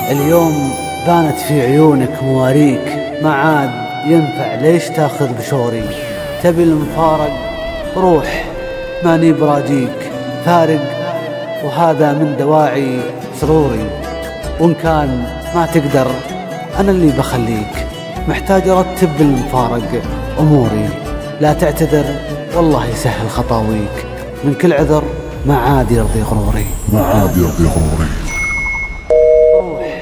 اليوم بانت في عيونك مواريك، ما عاد ينفع ليش تاخذ بشوري. تبي المفارق روح ماني براجيك، فارق وهذا من دواعي سروري. وإن كان ما تقدر أنا اللي بخليك، محتاج أرتب بالمفارق أموري. لا تعتذر والله يسهل خطاويك، من كل عذر ما عاد يرضي غروري.